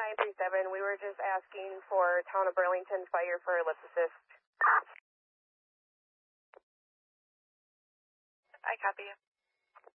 937. We were just asking for Town of Burlington Fire for lift assist. I copy you.